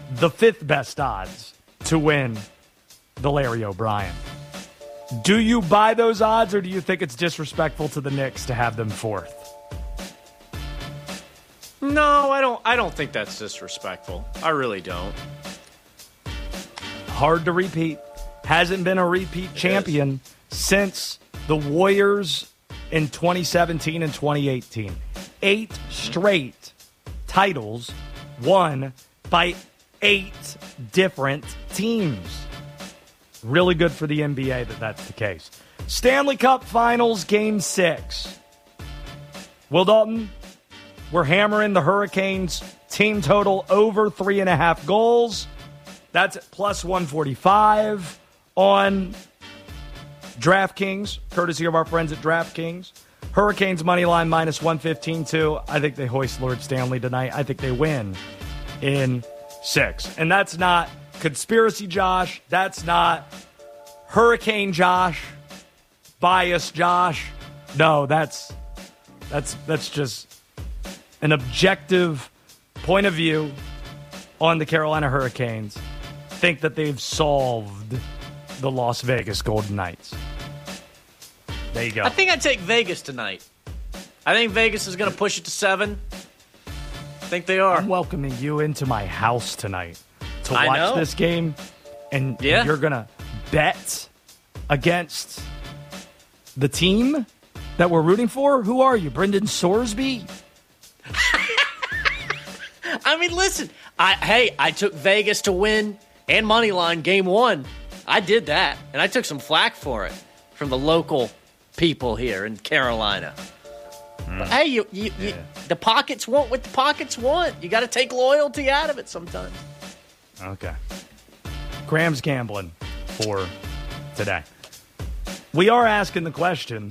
the fifth best odds to win the Larry O'Brien. Do you buy those odds, or do you think it's disrespectful to the Knicks to have them fourth? No, I don't think that's disrespectful. I really don't. Hard to repeat. Hasn't been a repeat champion since the Warriors in 2017 and 2018. 8 straight titles won by 8 different teams. Really good for the NBA that that's the case. Stanley Cup Finals Game 6. Will Dalton, we're hammering the Hurricanes team total over 3.5 goals. That's plus 145 on DraftKings, courtesy of our friends at DraftKings. Hurricanes money line minus 115 too. I think they hoist Lord Stanley tonight. I think they win in 6. And that's not Conspiracy Josh. That's not Hurricane Josh. Bias Josh. No, that's just an objective point of view on the Carolina Hurricanes. Think that they've solved the Las Vegas Golden Knights. There you go. I think I'd take Vegas tonight. I think Vegas is going to push it to 7. I think they are. I'm welcoming you into my house tonight to watch this game, and you're going to bet against the team that we're rooting for? Who are you, Brendan Sorsby? I mean, listen, I took Vegas to win and money line game 1. I did that, and I took some flack for it from the local people here in Carolina. But hey, the pockets want what the pockets want. You got to take loyalty out of it sometimes. Okay. Graham's gambling for today. We are asking the question,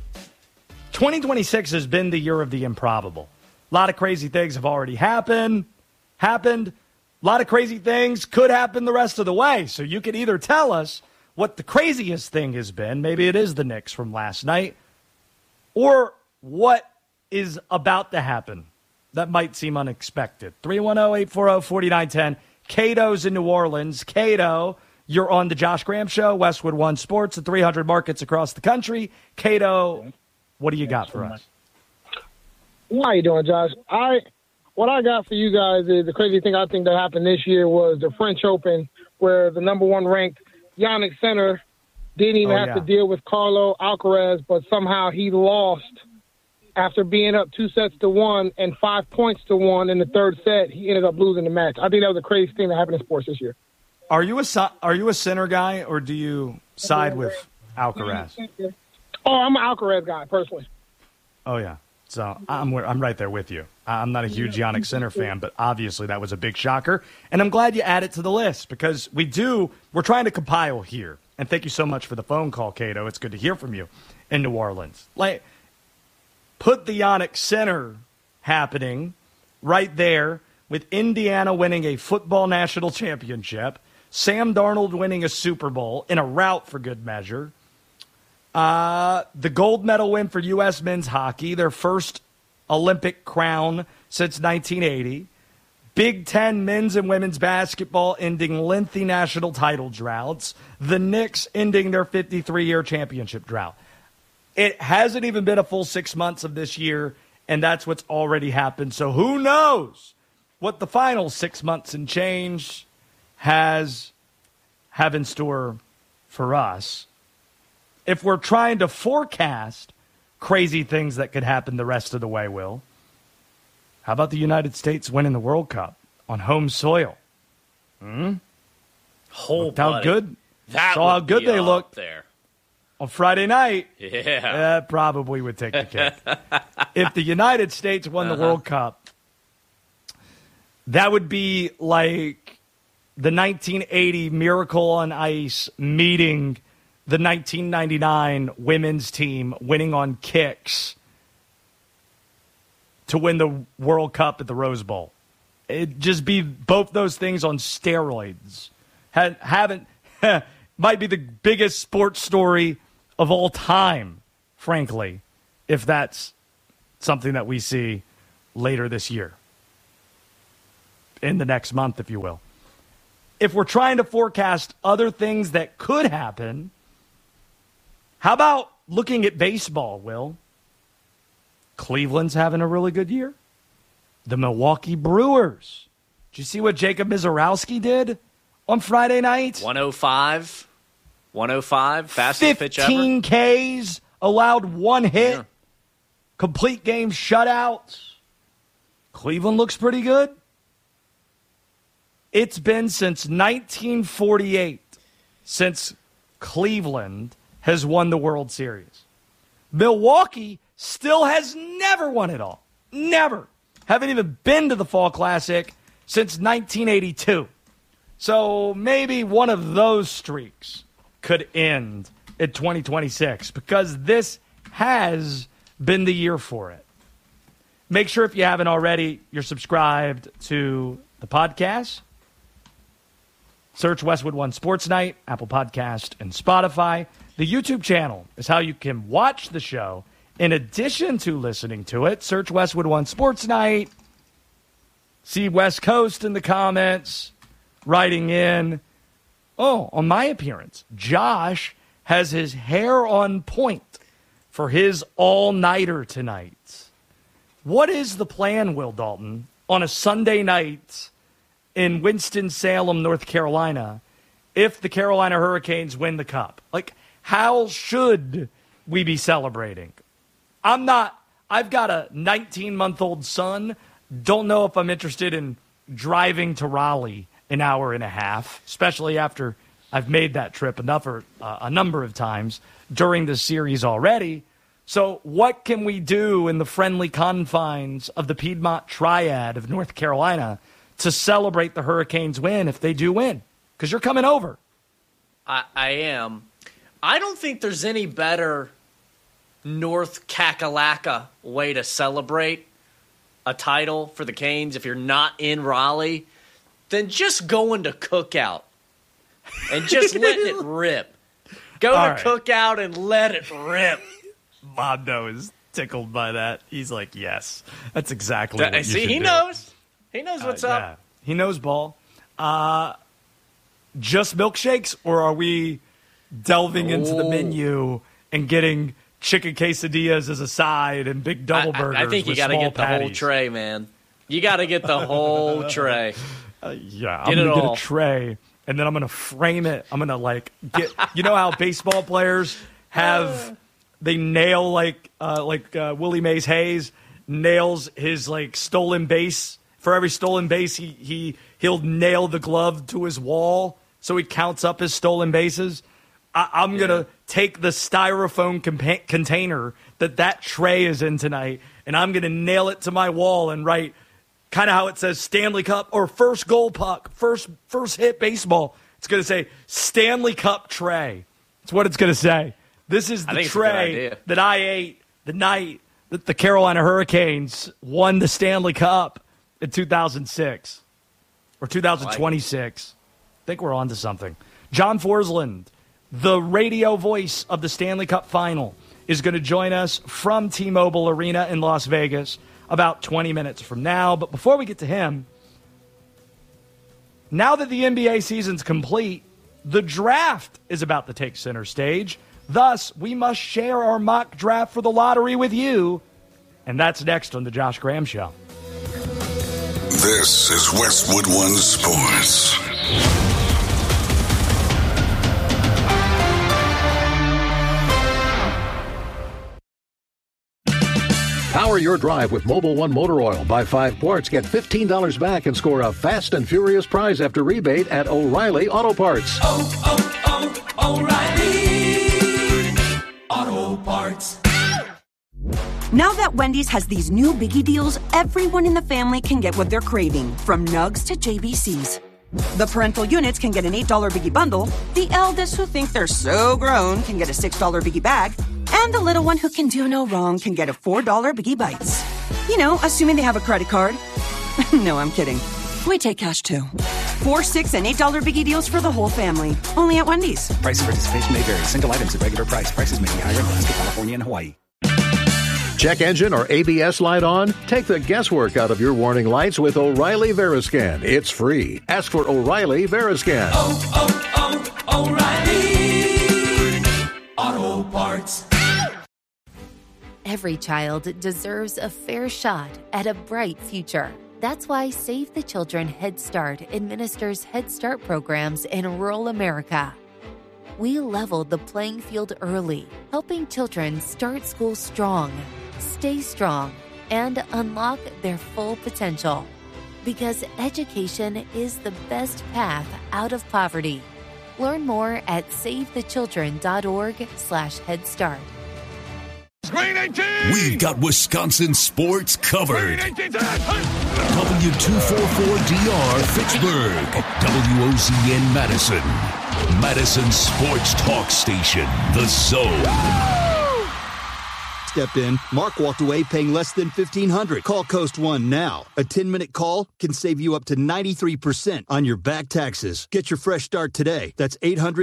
2026 has been the year of the improbable. A lot of crazy things have already happened. A lot of crazy things could happen the rest of the way. So you could either tell us what the craziest thing has been, maybe it is the Knicks from last night, or what is about to happen that might seem unexpected. 310-840-4910. Cato's in New Orleans. Cato, you're on the Josh Graham Show, Westwood One Sports, at 300 markets across the country. Cato, what do you got for us? How you doing, Josh? What I got for you guys is the crazy thing I think that happened this year was the French Open, where the number 1 ranked Yannick Sinner didn't even have to deal with Carlo Alcaraz, but somehow he lost after being up 2-1 and 5 points to 1 in the third set. He ended up losing the match. I think that was the craziest thing that happened in sports this year. Are you a Sinner guy, or do you side with Alcaraz? Oh, I'm an Alcaraz guy personally. Oh yeah. So I'm right there with you. I'm not a huge Yannick Sinner fan, but obviously that was a big shocker. And I'm glad you added to the list because we're trying to compile here. And thank you so much for the phone call, Cato. It's good to hear from you in New Orleans. Put the Yannick Sinner happening right there with Indiana winning a football national championship, Sam Darnold winning a Super Bowl in a rout for good measure, the gold medal win for U.S. men's hockey, their first Olympic crown since 1980. Big Ten men's and women's basketball ending lengthy national title droughts. The Knicks ending their 53-year championship drought. It hasn't even been a full 6 months of this year, and that's what's already happened. So who knows what the final 6 months and change have in store for us. If we're trying to forecast crazy things that could happen the rest of the way, Will, how about the United States winning the World Cup on home soil? How good they looked there on Friday night. Yeah, that probably would take the cake. If the United States won the World Cup, that would be like the 1980 Miracle on Ice meeting the 1999 women's team winning on kicks to win the World Cup at the Rose Bowl. It'd just be both those things on steroids. Might be the biggest sports story of all time, frankly, if that's something that we see later this year. In the next month, if you will. if we're trying to forecast other things that could happen, how about looking at baseball, Will? Cleveland's having a really good year. The Milwaukee Brewers. Did you see what Jacob Mizorowski did on Friday night? 105, fastest pitch ever. 15 Ks, allowed one hit, Yeah. complete game shutouts. Cleveland looks pretty good. It's been since 1948 since Cleveland has won the World Series. Milwaukee still has never won it all. Never. Haven't even been to the Fall Classic since 1982. So maybe one of those streaks could end in 2026 because this has been the year for it. Make sure if you haven't already, you're subscribed to the podcast. Search Westwood One Sports Night, Apple Podcast, and Spotify. The YouTube channel is how you can watch the show in addition to listening to it. Search Westwood One Sports Night. See West Coast in the comments, writing in, oh, on my appearance, Josh has his hair on point for his all-nighter tonight. What is the plan, Will Dalton, on a Sunday night in Winston-Salem, North Carolina, if the Carolina Hurricanes win the Cup? Like, how should we be celebrating? I've got a 19-month-old son. Don't know if I'm interested in driving to Raleigh an hour and a half, especially after I've made that trip a number of times during the series already. So what can we do in the friendly confines of the Piedmont Triad of North Carolina to celebrate the Hurricanes win if they do win? Because you're coming over. I am. I don't think there's any better North Kakalaka way to celebrate a title for the Canes if you're not in Raleigh than just going to Cookout and just letting it rip. Go All to right. Cookout and let it rip. Mondo is tickled by that. He's like, yes, that's exactly what you See, should he do. knows. He knows what's up. Yeah. He knows ball. Just milkshakes, or are we delving into the menu and getting chicken quesadillas as a side and big double burgers? I think you got to get the whole tray, man. You got to get the whole tray. Yeah, I'm Get going it to get all. a tray, and then I'm going to frame it. I'm going to, get... You know how baseball players have... They nail, like Willie Mays Hayes nails his, stolen base. For every stolen base, he'll nail the glove to his wall so he counts up his stolen bases. I'm going to take the styrofoam container that tray is in tonight, and I'm going to nail it to my wall and write kind of how it says Stanley Cup or first goal puck, first hit baseball. It's going to say Stanley Cup tray. That's what it's going to say. This is the tray that I ate the night that the Carolina Hurricanes won the Stanley Cup in 2006 or 2026. I think we're on to something. John Forsland, the radio voice of the Stanley Cup final, is going to join us from T-Mobile Arena in Las Vegas about 20 minutes from now. But before we get to him, now that the NBA season's complete, the draft is about to take center stage. Thus, we must share our mock draft for the lottery with you. And that's next on The Josh Graham Show. This is Westwood One Sports. Power your drive with Mobile One Motor Oil. Buy 5 quarts, get $15 back, and score a fast and furious prize after rebate at O'Reilly Auto Parts. O'Reilly Auto Parts. Now that Wendy's has these new biggie deals, everyone in the family can get what they're craving, from Nugs to JBCs. The parental units can get an $8 biggie bundle, the eldest who think they're so grown can get a $6 biggie bag, and the little one who can do no wrong can get a $4 biggie bites. You know, assuming they have a credit card. No, I'm kidding. We take cash too. 4, $6, and $8 biggie deals for the whole family. Only at Wendy's. Price and participation may vary. Single items at regular price. Prices may be higher in Alaska, California, and Hawaii. Check engine or ABS light on? Take the guesswork out of your warning lights with O'Reilly Veriscan. It's free. Ask for O'Reilly Veriscan. O'Reilly Auto Parts. Every child deserves a fair shot at a bright future. That's why Save the Children Head Start administers Head Start programs in rural America. We leveled the playing field early, helping children start school strong, stay strong, and unlock their full potential. Because education is the best path out of poverty. Learn more at savethechildren.org/Head Start. We've got Wisconsin sports covered. W244DR Fitchburg, WOZN Madison, Madison Sports Talk Station, The Zone. Stepped in. Mark walked away paying less than $1,500. Call Coast One now. A 10-minute call can save you up to 93% on your back taxes. Get your fresh start today. That's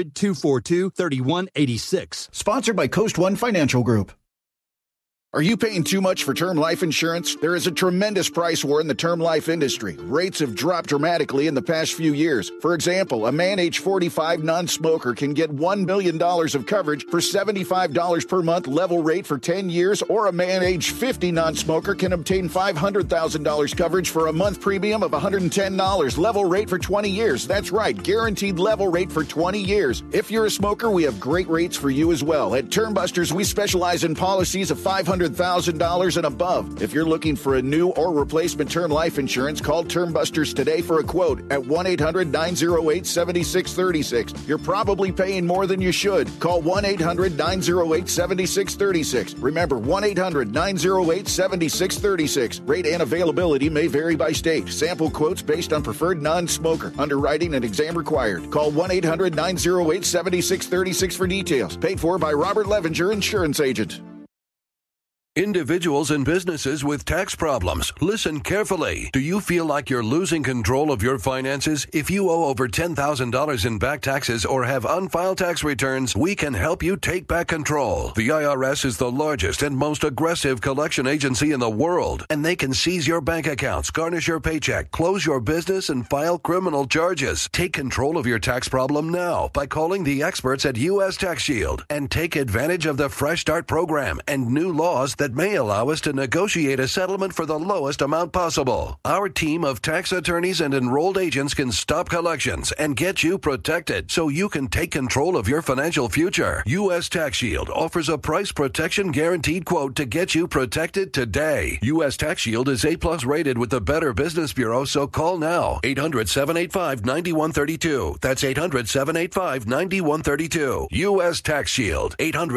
800-242-3186. Sponsored by Coast One Financial Group. Are you paying too much for term life insurance? There is a tremendous price war in the term life industry. Rates have dropped dramatically in the past few years. For example, a man age 45 non-smoker can get $1 million of coverage for $75 per month level rate for 10 years, or a man age 50 non-smoker can obtain $500,000 coverage for a month premium of $110 level rate for 20 years. That's right, guaranteed level rate for 20 years. If you're a smoker, we have great rates for you as well. At Term Busters, we specialize in policies of $500,000 and above. If you're looking for a new or replacement term life insurance, call Term Busters today for a quote at 1-800-908-7636. You're probably paying more than you should. Call 1-800-908-7636. Remember, 1-800-908-7636. Rate and availability may vary by state. Sample quotes based on preferred non-smoker. Underwriting and exam required. Call 1-800-908-7636 for details. Paid for by Robert Levenger, Insurance Agent. Individuals and businesses with tax problems, listen carefully. Do you feel like you're losing control of your finances? If you owe over $10,000 in back taxes or have unfiled tax returns, we can help you take back control. The IRS is the largest and most aggressive collection agency in the world, and they can seize your bank accounts, garnish your paycheck, close your business, and file criminal charges. Take control of your tax problem now by calling the experts at U.S. Tax Shield and take advantage of the Fresh Start program and new laws that may allow us to negotiate a settlement for the lowest amount possible. Our team of tax attorneys and enrolled agents can stop collections and get you protected so you can take control of your financial future. U.S. Tax Shield offers a price protection guaranteed quote to get you protected today. U.S. Tax Shield is A+ rated with the Better Business Bureau, so call now. 800-785-9132. That's 800-785-9132. U.S. Tax Shield.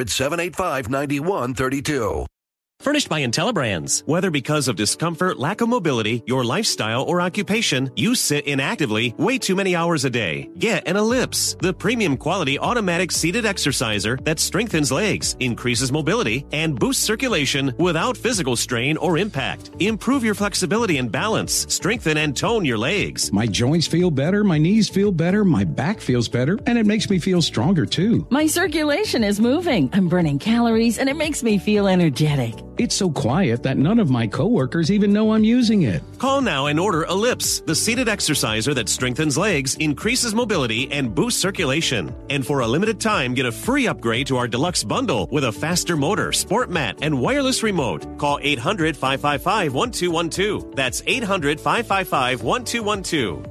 800-785-9132. Furnished by IntelliBrands. Whether because of discomfort, lack of mobility, your lifestyle, or occupation, you sit inactively way too many hours a day. Get an Ellipse, the premium quality automatic seated exerciser that strengthens legs, increases mobility, and boosts circulation without physical strain or impact. Improve your flexibility and balance. Strengthen and tone your legs. My joints feel better, my knees feel better, my back feels better, and it makes me feel stronger too. My circulation is moving. I'm burning calories, and it makes me feel energetic. It's so quiet that none of my coworkers even know I'm using it. Call now and order Ellipse, the seated exerciser that strengthens legs, increases mobility, and boosts circulation. And for a limited time, get a free upgrade to our deluxe bundle with a faster motor, sport mat, and wireless remote. Call 800-555-1212. That's 800-555-1212.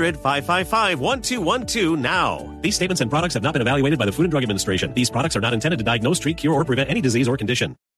800-555-1212 now. These statements and products have not been evaluated by the Food and Drug Administration. These products are not intended to diagnose, treat, cure, or prevent any disease or condition.